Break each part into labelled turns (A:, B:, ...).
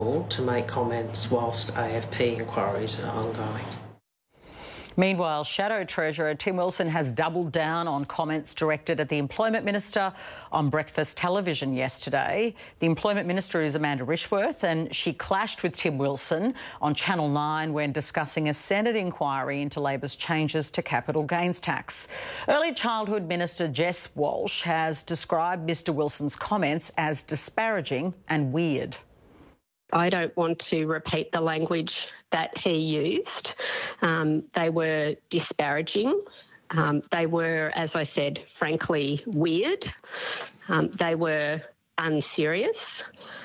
A: to make comments whilst AFP inquiries are ongoing.
B: Meanwhile, Shadow Treasurer Tim Wilson has doubled down on comments directed at the Employment Minister on breakfast television yesterday. The Employment Minister is Amanda Rishworth, and she clashed with Tim Wilson on Channel 9 when discussing a Senate inquiry into Labor's changes to capital gains tax. Early Childhood Minister Jess Walsh has described Mr Wilson's comments as disparaging and weird.
C: I don't want to repeat the language that he used. They were disparaging. They were, as I said, frankly weird. They were unserious.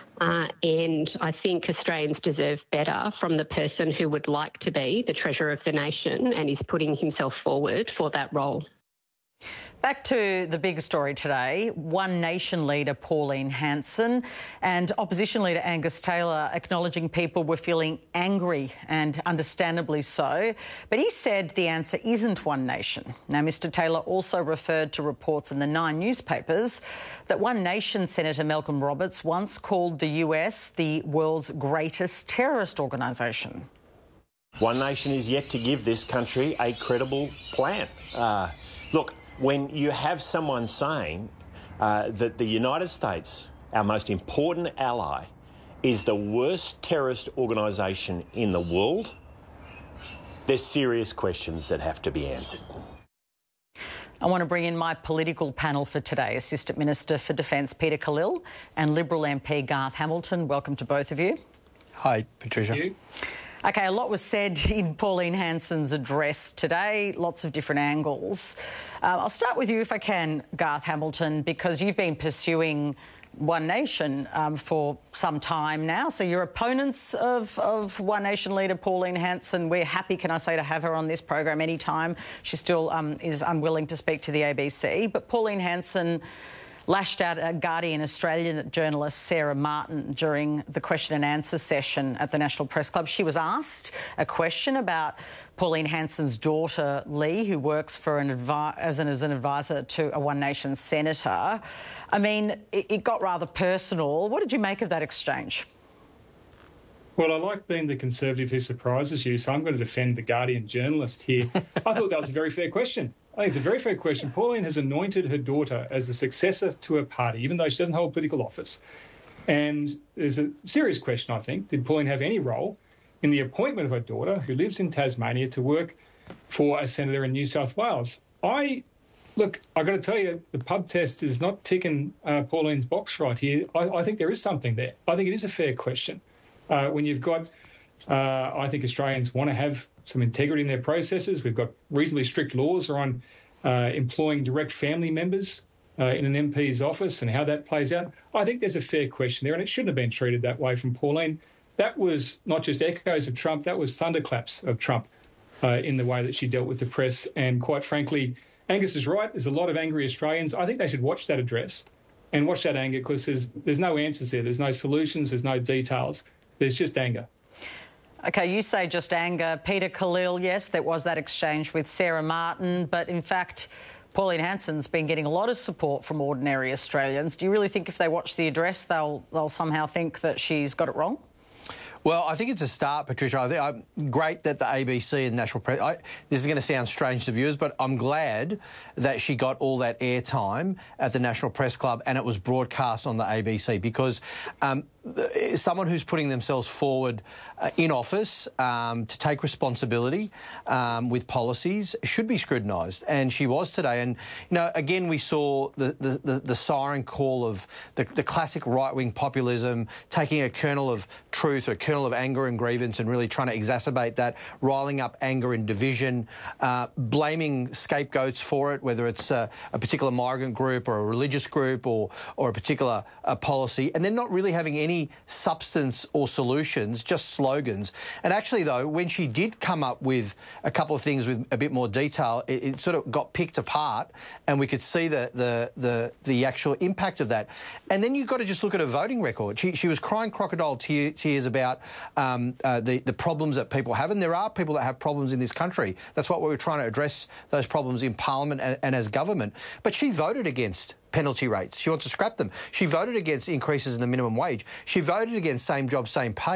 C: And I think Australians deserve better from the person who would like to be the Treasurer of the Nation and is putting himself forward for that role.
B: Back to the big story today. One Nation leader Pauline Hanson and opposition leader Angus Taylor acknowledging people were feeling angry, and understandably so. But he said the answer isn't One Nation. Now, Mr Taylor also referred to reports in the Nine newspapers that One Nation Senator Malcolm Roberts once called the US the world's greatest terrorist organisation.
D: One Nation is yet to give this country a credible plan. Look, when you have someone saying that the United States, our most important ally, is the worst terrorist organisation in the world, there's serious questions that have to be answered.
B: I want to bring in my political panel for today, Assistant Minister for Defence Peter Khalil and Liberal MP Garth Hamilton. Welcome to both of you.
E: Hi, Patricia.
F: Thank you.
B: OK, a lot was said in Pauline Hanson's address today, lots of different angles. I'll start with you, if I can, Garth Hamilton, because you've been pursuing One Nation for some time now. So you're opponents of One Nation leader Pauline Hanson. We're happy, can I say, to have her on this program anytime. She still is unwilling to speak to the ABC. But Pauline Hanson lashed out at Guardian Australian journalist Sarah Martin during the question and answer session at the National Press Club. She was asked a question about Pauline Hanson's daughter, Lee, who works for as an advisor to a One Nation senator. I mean, it got rather personal. What did you make of that exchange?
F: Well, I like being the Conservative who surprises you, so I'm going to defend the Guardian journalist here. I thought that was a very fair question. I think it's a very fair question. Pauline has anointed her daughter as the successor to her party, even though she doesn't hold political office. And there's a serious question, I think. Did Pauline have any role in the appointment of her daughter, who lives in Tasmania, to work for a senator in New South Wales? Look, I've got to tell you, the pub test is not ticking Pauline's box right here. I think there is something there. I think it is a fair question. When you've got, I think Australians want to have some integrity in their processes. We've got reasonably strict laws around employing direct family members in an MP's office and how that plays out. I think there's a fair question there, and it shouldn't have been treated that way from Pauline. That was not just echoes of Trump, that was thunderclaps of Trump in the way that she dealt with the press. And quite frankly, Angus is right. There's a lot of angry Australians. I think they should watch that address and watch that anger, because there's no answers there. There's no solutions. There's no details. There's just anger.
B: OK, you say just anger. Peter Khalil, yes, there was that exchange with Sarah Martin, but in fact, Pauline Hanson's been getting a lot of support from ordinary Australians. Do you really think if they watch the address, they'll somehow think that she's got it wrong?
E: Well, I think it's a start, Patricia. I think great that the ABC and National Press... this is going to sound strange to viewers, but I'm glad that she got all that airtime at the National Press Club and it was broadcast on the ABC, because someone who's putting themselves forward in office to take responsibility with policies should be scrutinised, and she was today. And you know, again, we saw the siren call of the classic right-wing populism, taking a kernel of truth, a kernel of anger and grievance, and really trying to exacerbate that, riling up anger and division, blaming scapegoats for it, whether it's a particular migrant group or a religious group or a particular policy, and then not really having any substance or solutions, just slogans. And actually, though, when she did come up with a couple of things with a bit more detail, it sort of got picked apart, and we could see the actual impact of that. And then you've got to just look at her voting record. She was crying crocodile tears about the problems that people have, and there are people that have problems in this country. That's what we were trying to address, those problems in Parliament and as government. But she voted against penalty rates. She wants to scrap them. She voted against increases in the minimum wage. She voted against same job, same pay.